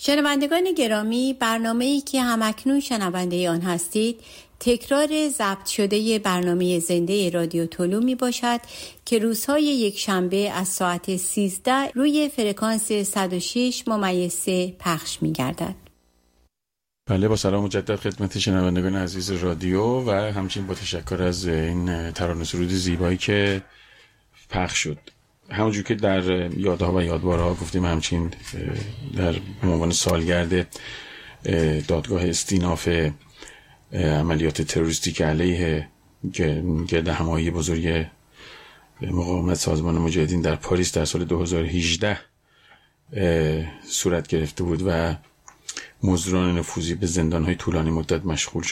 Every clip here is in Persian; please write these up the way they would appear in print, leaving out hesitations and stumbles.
شنوندگان گرامی، برنامه‌ای که همکنون شنونده آن هستید تکرار ضبط شده برنامه زنده رادیو طلوع می باشد که روزهای یک شنبه از ساعت 13 روی فرکانس 106.3 پخش می گردد. بله، با سلام مجدد خدمت شنوندگان عزیز رادیو و همچنین با تشکر از این ترانه سرود زیبایی که پخش شد. همونجور که در یادها و یادوارها گفتیم، همچنین در عنوان سالگرد دادگاه استیناف عملیات تروریستی علیه گردهمایی بزرگ مقاومت سازمان مجاهدین در پاریس در سال 2018 صورت گرفته بود و مزدوران نفوذی به زندان‌های طولانی مدت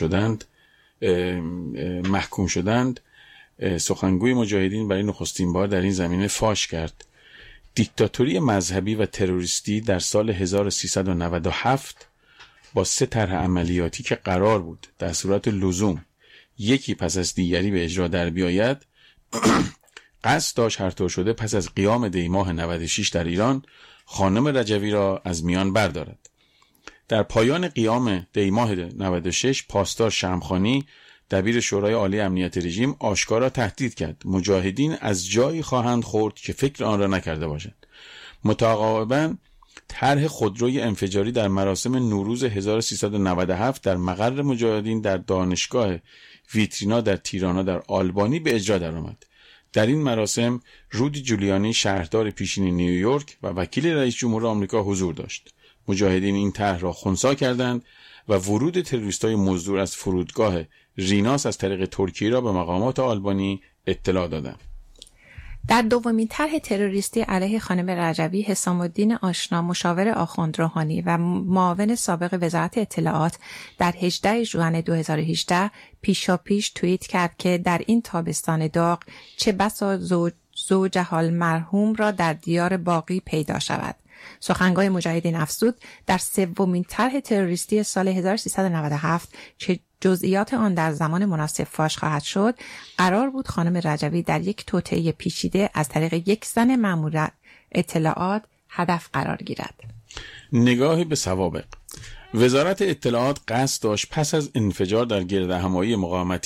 محکوم شدند، سخنگوی مجاهدین برای نخستین بار در این زمینه فاش کرد. دیکتاتوری مذهبی و تروریستی در سال 1397 با 3 طرح عملیاتی که قرار بود در صورت لزوم یکی پس از دیگری به اجرا در بیاید، قصد داشت هر طور شده پس از قیام دیماه 96 در ایران خانم رجوی را از میان بردارد. در پایان قیام دیماه 96 پاسدار شمخانی دبیر شورای عالی امنیت رژیم آشکارا تهدید کرد مجاهدین از جایی خواهند خورد که فکر آن را نکرده باشند. متعاقباً طرح خودروی انفجاری در مراسم نوروز 1397 در مقر مجاهدین در دانشگاه ویترینا در تیرانا در آلبانی به اجرا درآمد. در این مراسم رودی جولیانی شهردار پیشین نیویورک و وکیل رئیس جمهور آمریکا حضور داشت. مجاهدین این طرح را خنثی کردند و ورود تروریستای مزدور از فرودگاه ریناس از طریق ترکیه را به مقامات آلبانی اطلاع دادند. در دومین طرح تروریستی علیه خانم رجوی، حسام الدین آشنا مشاور آخوند روحانی و معاون سابق وزارت اطلاعات در 18 ژوئن 2018 پیشاپیش توییت کرد که در این تابستان داغ چه بسا زوج حال مرحوم را در دیار باقی پیدا شود. سخنگوی مجاهدین افزود در سومین طرح تروریستی سال 1397 که جزئیات آن در زمان مناسب فاش خواهد شد، قرار بود خانم رجوی در یک توطئه پیچیده از طریق یک زن مأمور اطلاعات هدف قرار گیرد. نگاهی به سوابق. وزارت اطلاعات قصد داشت پس از انفجار در گردهمایی مقاومتی